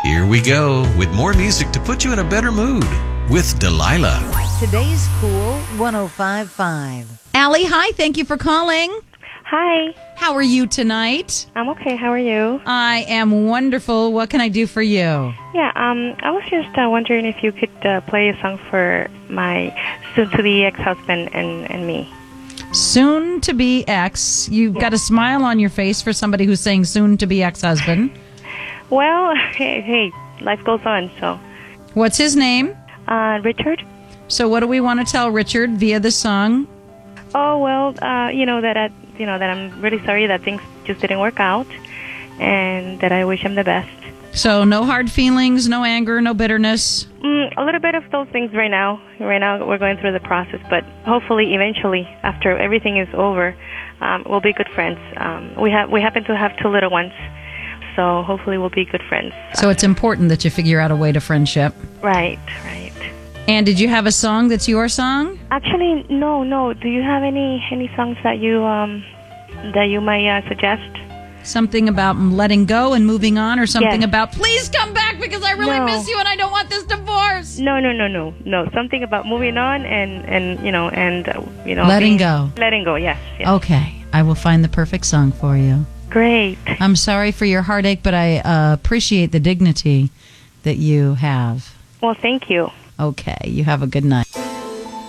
Here we go with more music to put you in a better mood with Delilah. Today's Cool 105.5. Allie, hi. Thank you for calling. Hi, How are you tonight? I'm okay. How are you? I am wonderful. What can I do for you? Yeah, I was just wondering if you could play a song for my soon-to-be ex-husband and me. Soon to be ex. You've got a smile on your face for somebody who's saying soon to be ex-husband. Well, hey, life goes on. So, What's his name? Richard. So what do we want to tell Richard via the song? Oh well, that I'm really sorry that things just didn't work out, and that I wish him the best. So no hard feelings, no anger, no bitterness. A little bit of those things right now. Right now, we're going through the process, but hopefully, eventually, after everything is over, we'll be good friends. We happen to have 2 little ones, so hopefully, we'll be good friends. So it's important that you figure out a way to friendship. Right. And did you have a song that's your song? Actually, no. Do you have any songs that you might suggest? Something about letting go and moving on, or something Yes. about please come back because I really No. miss you and I don't want this divorce. No. Something about moving on and Letting go. Letting go. Yes. Okay, I will find the perfect song for you. Great. I'm sorry for your heartache, but I appreciate the dignity that you have. Well, thank you. Okay, you have a good night.